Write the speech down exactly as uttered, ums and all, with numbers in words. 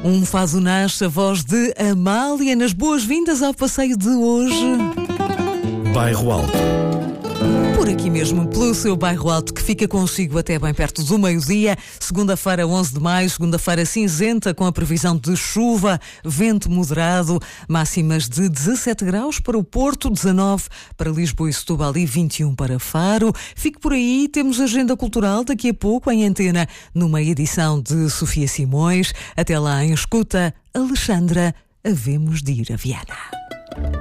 Um Fado Nasce, a voz de Amália, nas boas-vindas ao passeio de hoje. Bairro Alto. Por aqui mesmo, pelo seu Bairro Alto, que fica consigo até bem perto do meio-dia. Segunda-feira, onze de maio, segunda-feira cinzenta, com a previsão de chuva, vento moderado, máximas de dezassete graus para o Porto, dezanove para Lisboa e Setúbal e vinte e um para Faro. Fique por aí, temos agenda cultural daqui a pouco em antena, numa edição de Sofia Simões. Até lá, em escuta, Alexandra, havemos de ir a Viana.